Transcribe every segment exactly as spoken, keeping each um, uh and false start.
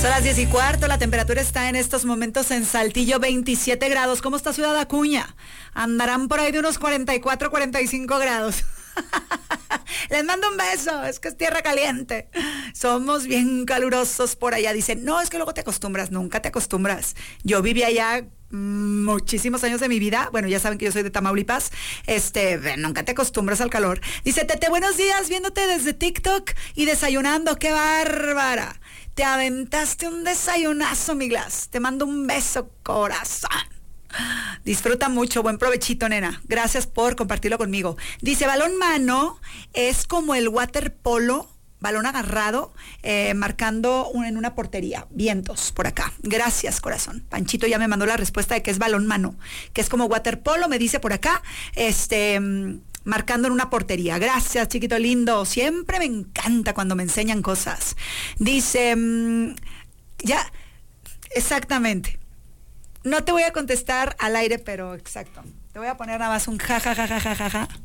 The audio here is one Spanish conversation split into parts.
Son las diez y cuarto, la temperatura está en estos momentos en Saltillo, veintisiete grados. ¿Cómo está Ciudad Acuña? Andarán por ahí de unos cuarenta y cuatro, cuarenta y cinco grados. Les mando un beso, es que es tierra caliente. Somos bien calurosos por allá. Dicen, no, es que luego te acostumbras, nunca te acostumbras. Yo viví allá muchísimos años de mi vida. Bueno, ya saben que yo soy de Tamaulipas. Este, nunca te acostumbras al calor. Dice, Tete, buenos días, viéndote desde TikTok y desayunando. ¡Qué bárbara! Te aventaste un desayunazo, mi Glass. Te mando un beso, corazón. Disfruta mucho, buen provechito, nena. Gracias por compartirlo conmigo. Dice, balón mano es como el waterpolo, balón agarrado, eh, marcando un, en una portería. Vientos por acá. Gracias, corazón. Panchito ya me mandó la respuesta de que es balón mano, que es como waterpolo, me dice por acá, este, marcando en una portería. Gracias, chiquito lindo. Siempre me encanta cuando me enseñan cosas. Dice, mmm, ya, exactamente. No te voy a contestar al aire, pero exacto. Te voy a poner nada más un ja, ja, ja, ja, ja, ja, ja.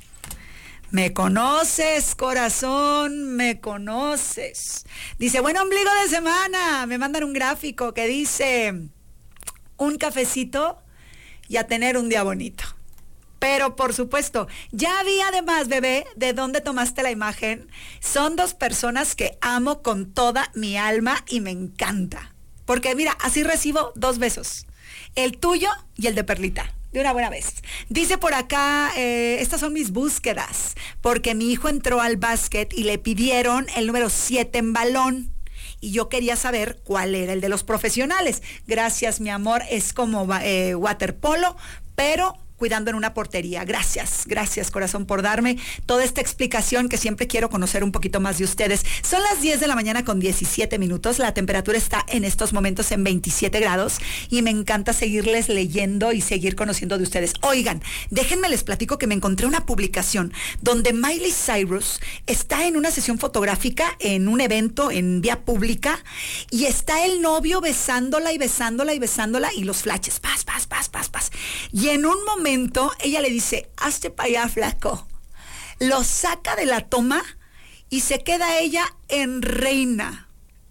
Me conoces, corazón, me conoces. Dice, buen ombligo de semana. Me mandan un gráfico que dice, un cafecito y a tener un día bonito. Pero, por supuesto, ya vi además, bebé, de dónde tomaste la imagen. Son dos personas que amo con toda mi alma y me encanta. Porque, mira, así recibo dos besos. El tuyo y el de Perlita, de una buena vez. Dice por acá, eh, estas son mis búsquedas, porque mi hijo entró al básquet y le pidieron el número siete en balón. Y yo quería saber cuál era el de los profesionales. Gracias, mi amor, es como eh, waterpolo, pero cuidando en una portería. Gracias, gracias, corazón, por darme toda esta explicación que siempre quiero conocer un poquito más de ustedes. Son las diez de la mañana con diecisiete minutos. La temperatura está en estos momentos en veintisiete grados y me encanta seguirles leyendo y seguir conociendo de ustedes. Oigan, déjenme les platico que me encontré una publicación donde Miley Cyrus está en una sesión fotográfica en un evento en vía pública y está el novio besándola y besándola y besándola y los flashes, paz, paz, paz, paz, paz. Y en un momento ella le dice, hazte para allá, flaco. Lo saca de la toma y se queda ella en reina.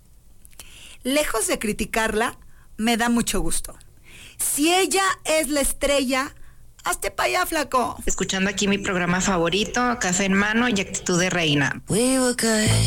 Lejos de criticarla, me da mucho gusto. Si ella es la estrella, hazte para allá, flaco. Escuchando aquí mi programa favorito, Café en Mano y Actitud de Reina. We were good.